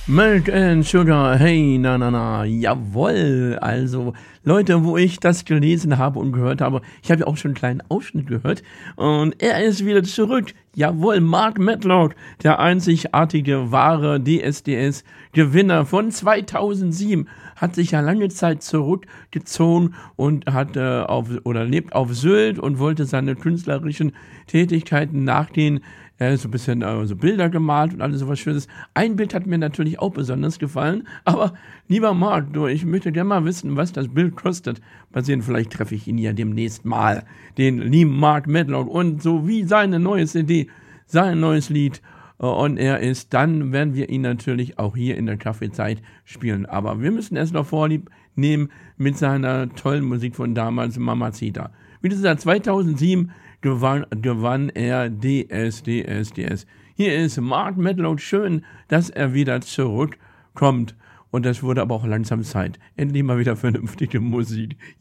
Milk and Sugar, hey, na, na, na, jawohl. Also, Leute, wo ich das gelesen habe und gehört habe, ich habe ja auch schon einen kleinen Ausschnitt gehört und er ist wieder zurück. Jawohl, Mark Medlock, der einzigartige, wahre DSDS-Gewinner von 2007, hat sich ja lange Zeit zurückgezogen und hat lebt auf Sylt und wollte seine künstlerischen Tätigkeiten nachgehen. So ein bisschen so Bilder gemalt und alles sowas Schönes. Ein Bild hat mir natürlich auch besonders gefallen, aber lieber Marc, du, ich möchte gerne mal wissen, was das Bild kostet. Mal sehen, vielleicht treffe ich ihn ja demnächst mal, den lieben Mark Medlock und so wie seine neue CD, sein neues Lied und er ist, dann werden wir ihn natürlich auch hier in der Kaffeezeit spielen. Aber wir müssen erst noch Vorlieb nehmen mit seiner tollen Musik von damals, Mamacita. Wie gesagt, 2007 gewann er DSDS. Hier ist Mark Medlock, schön, dass er wieder zurückkommt. Und das wurde aber auch langsam Zeit. Endlich mal wieder vernünftige Musik.